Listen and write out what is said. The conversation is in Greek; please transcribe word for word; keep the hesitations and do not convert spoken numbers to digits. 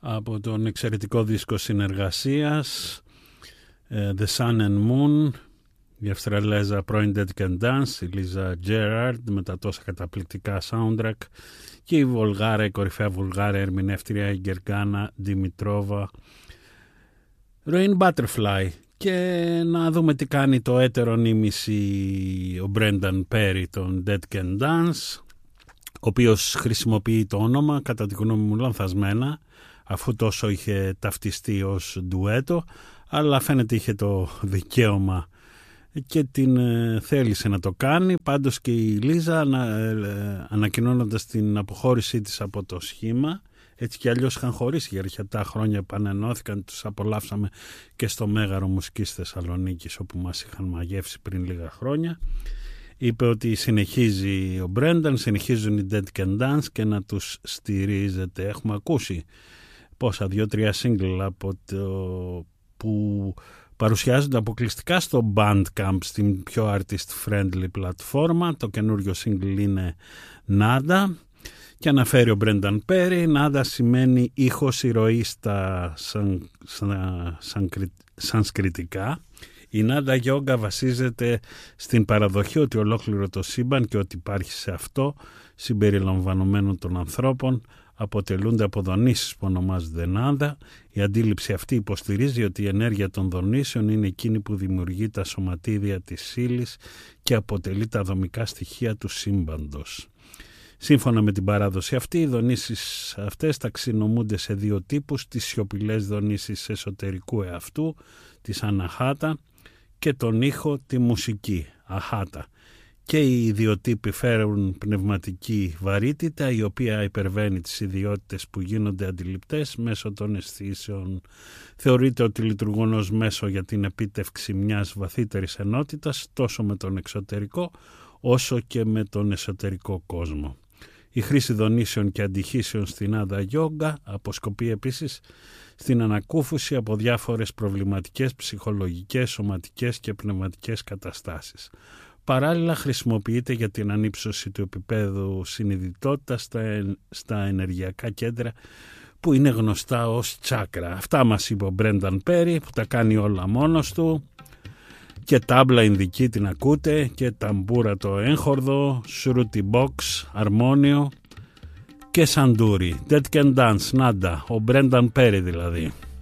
από τον εξαιρετικό δίσκο συνεργασίας The Sun and Moon, η Αυστραλέζα πρώην Dead Can Dance, η Λίζα Gerard με τα τόσα καταπληκτικά soundtrack και η Βουλγάρα, η κορυφαία Βουλγάρα ερμηνεύτρια η Γκεργάνα Δημητρόβα, Rain Butterfly. Και να δούμε τι κάνει το έτερο νήμιση ο Brendan Perry των Dead Can Dance, ο οποίος χρησιμοποιεί το όνομα κατά τη γνώμη μου λανθασμένα, αφού τόσο είχε ταυτιστεί ως ντουέτο, αλλά φαίνεται είχε το δικαίωμα και την ε, θέλησε να το κάνει. Πάντως και η Λίζα ανα, ε, ανακοινώνοντας την αποχώρησή της από το σχήμα, έτσι κι αλλιώς είχαν χωρίσει για αρκετά χρόνια, επανενώθηκαν, τους απολαύσαμε και στο Μέγαρο Μουσικής Θεσσαλονίκης όπου μας είχαν μαγεύσει πριν λίγα χρόνια. Είπε ότι συνεχίζει ο Μπρένταν, συνεχίζουν οι Dead Can Dance και να τους στηρίζετε. Έχουμε ακούσει πόσα, δύο-τρία single από το που παρουσιάζονται αποκλειστικά στο Bandcamp, στην πιο artist friendly πλατφόρμα. Το καινούριο single είναι Nada και αναφέρει ο Brendan Perry. Nada σημαίνει ήχος ηρωή στα σαν, σαν, σαν, σανσκριτικά. Η Nada Yoga βασίζεται στην παραδοχή ότι ολόκληρο το σύμπαν και ότι υπάρχει σε αυτό συμπεριλαμβανομένων των ανθρώπων αποτελούνται από δονήσεις που ονομάζονται Nada. Η αντίληψη αυτή υποστηρίζει ότι η ενέργεια των δονήσεων είναι εκείνη που δημιουργεί τα σωματίδια της ύλης και αποτελεί τα δομικά στοιχεία του σύμπαντος. Σύμφωνα με την παράδοση αυτή, οι δονήσεις αυτές ταξινομούνται σε δύο τύπους: τις σιωπηλές δονήσεις εσωτερικού εαυτού, της αναχάτα, και τον ήχο, τη μουσική, αχάτα. Και οι δύο τύποι φέρουν πνευματική βαρύτητα, η οποία υπερβαίνει τις ιδιότητες που γίνονται αντιληπτές μέσω των αισθήσεων. Θεωρείται ότι λειτουργούν ως μέσο για την επίτευξη μιας βαθύτερης ενότητας, τόσο με τον εξωτερικό, όσο και με τον εσωτερικό κόσμο. Η χρήση δονήσεων και αντιχήσεων στην Nada Yoga αποσκοπεί επίσης στην ανακούφιση από διάφορες προβληματικές, ψυχολογικές, σωματικές και πνευματικές καταστάσεις. Παράλληλα χρησιμοποιείται για την ανύψωση του επίπεδου συνειδητότητας στα, στα ενεργειακά κέντρα που είναι γνωστά ως τσάκρα. Αυτά μας είπε ο Brendan Perry, που τα κάνει όλα μόνος του. Και τάμπλα ινδική την ακούτε, και ταμπούρα το έγχορδο, σρούτι box, αρμόνιο και σαντούρι. Dead Can Dance, Nada, ο Brendan Perry δηλαδή.